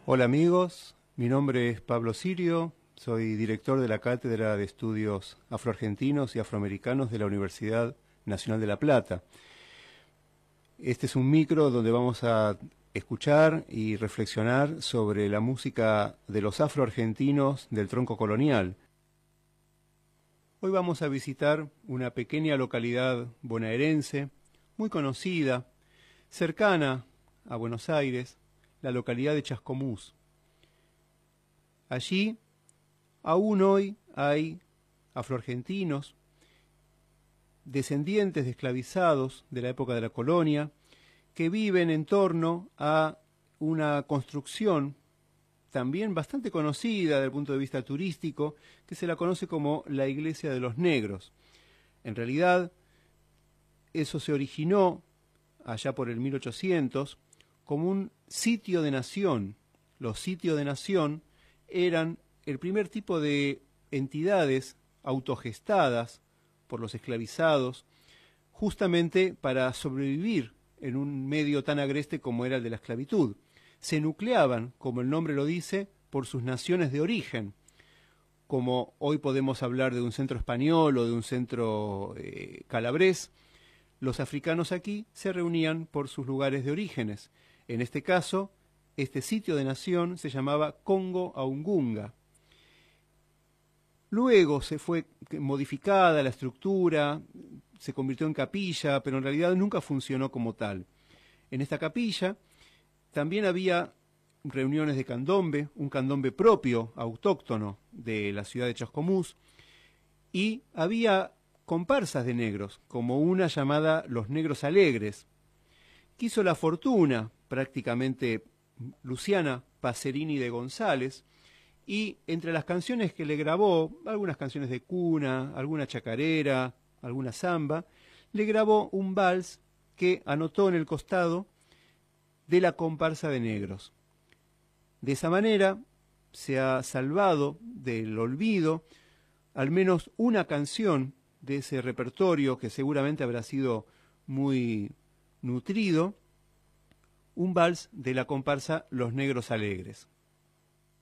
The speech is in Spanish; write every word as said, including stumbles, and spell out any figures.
Hola amigos, mi nombre es Pablo Sirio, soy director de la Cátedra de Estudios Afroargentinos y Afroamericanos de la Universidad Nacional de La Plata. Este es un micro donde vamos a escuchar y reflexionar sobre la música de los afroargentinos del tronco colonial. Hoy vamos a visitar una pequeña localidad bonaerense, muy conocida, cercana a Buenos Aires, la localidad de Chascomús. Allí, aún hoy, hay afroargentinos, descendientes de esclavizados de la época de la colonia, que viven en torno a una construcción también bastante conocida desde el punto de vista turístico, que se la conoce como la Iglesia de los Negros. En realidad, eso se originó allá por el mil ochocientos como un sitio de nación. Los sitios de nación eran el primer tipo de entidades autogestadas por los esclavizados, justamente para sobrevivir en un medio tan agreste como era el de la esclavitud. Se nucleaban, como el nombre lo dice, por sus naciones de origen, como hoy podemos hablar de un centro español o de un centro eh, calabrés. Los africanos aquí se reunían por sus lugares de orígenes. En este caso, este sitio de nación se llamaba Congo-Aungunga. Luego se fue modificada la estructura, se convirtió en capilla, pero en realidad nunca funcionó como tal. En esta capilla también había reuniones de candombe, un candombe propio, autóctono de la ciudad de Chascomús, y había comparsas de negros, como una llamada Los Negros Alegres. Quiso la fortuna, prácticamente Luciana Pacerini de González, y entre las canciones que le grabó, algunas canciones de cuna, alguna chacarera, alguna samba, le grabó un vals que anotó en el costado de la comparsa de negros. De esa manera se ha salvado del olvido al menos una canción de ese repertorio que seguramente habrá sido muy nutrido, un vals de la comparsa Los Negros Alegres.